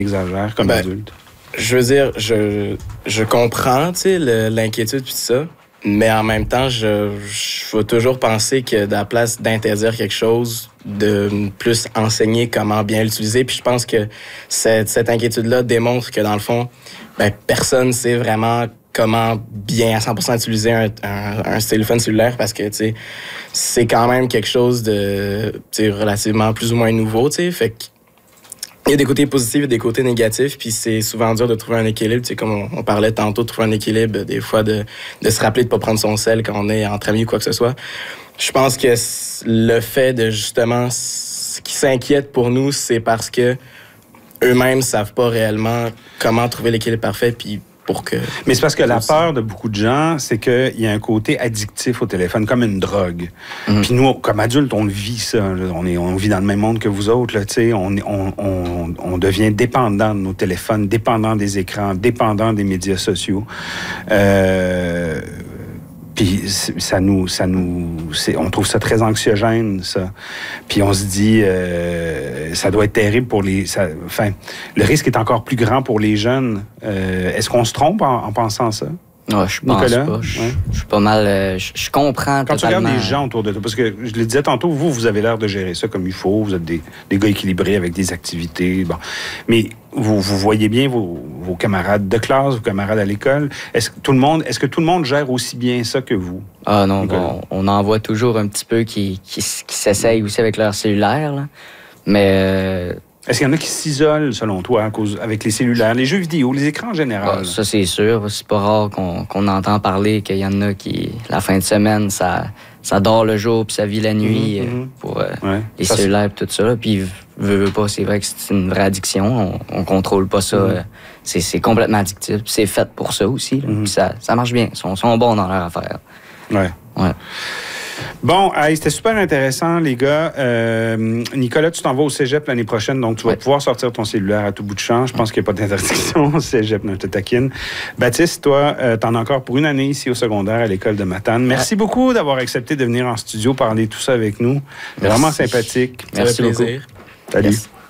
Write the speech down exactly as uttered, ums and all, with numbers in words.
exagère comme ben, adulte? Je veux dire, je, je comprends, tu sais, l'inquiétude puis tout ça, mais en même temps, je, je vais toujours penser que dans la place d'interdire quelque chose, de plus enseigner comment bien l'utiliser. Puis je pense que cette, cette inquiétude-là démontre que, dans le fond, ben, personne ne sait vraiment comment bien à cent pour cent utiliser un, un, un téléphone cellulaire parce que, tu sais, c'est quand même quelque chose de, tu sais, relativement plus ou moins nouveau, tu sais, fait que il y a des côtés positifs et des côtés négatifs, puis c'est souvent dur de trouver un équilibre. Tu sais, comme on, on parlait tantôt, de trouver un équilibre, des fois, de, de se rappeler de ne pas prendre son sel quand on est entre amis ou quoi que ce soit. Je pense que le fait de, justement, ce qui s'inquiète pour nous, c'est parce que eux-mêmes ne savent pas réellement comment trouver l'équilibre parfait, puis pour que... Mais c'est parce que la peur de beaucoup de gens, c'est qu'il y a un côté addictif au téléphone, comme une drogue. Mm-hmm. Puis nous, comme adultes, on le vit, ça. Là. On, est, on vit dans le même monde que vous autres. Là, on, on, on, on devient dépendant de nos téléphones, dépendant des écrans, dépendant des médias sociaux. Euh... Puis ça nous, ça nous, on trouve ça très anxiogène, ça. Puis on se dit, euh, ça doit être terrible pour les. Ça, enfin, le risque est encore plus grand pour les jeunes. Euh, est-ce qu'on se trompe en, en pensant ça? Non, je pense Nicolas? pas. Je, ouais. je suis pas mal. Euh, je, je comprends Quand totalement. tu regardes les gens autour de toi, parce que je le disais tantôt, vous, vous avez l'air de gérer ça comme il faut. Vous êtes des, des gars équilibrés avec des activités. Bon, mais vous, vous voyez bien vos, vos camarades de classe, vos camarades à l'école. Est-ce que tout le monde, est-ce que tout le monde gère aussi bien ça que vous? Ah non, bon, on en voit toujours un petit peu qui, qui, qui s'essayent aussi avec leur cellulaire, là. Mais euh, est-ce qu'il y en a qui s'isolent, selon toi, à cause, avec les cellulaires, les jeux vidéo, les écrans en général? Bah, ça, c'est sûr. C'est pas rare qu'on, qu'on entend parler qu'il y en a qui, la fin de semaine, ça, ça dort le jour puis ça vit la nuit mm-hmm. euh, pour euh, ouais. les ça, cellulaires et tout ça. Là. Puis, veut, veut pas, c'est vrai que c'est une vraie addiction. On, on contrôle pas ça. Mm-hmm. Euh, c'est, c'est complètement addictif. Puis c'est fait pour ça aussi. Mm-hmm. Puis ça, ça marche bien. Ils sont, sont bons dans leur affaire. Ouais. Ouais. Bon, hey, c'était super intéressant, les gars. Euh, Nicolas, tu t'en vas au cégep l'année prochaine, donc tu vas ouais. pouvoir sortir ton cellulaire à tout bout de champ. Je pense qu'il n'y a pas d'interdiction au cégep, non, je te taquine. Baptiste, toi, euh, t'en as encore pour une année ici au secondaire à l'école de Matane. Merci ouais. beaucoup d'avoir accepté de venir en studio parler tout ça avec nous. Merci. Vraiment sympathique. Merci beaucoup. Plaisir. Salut. Yes.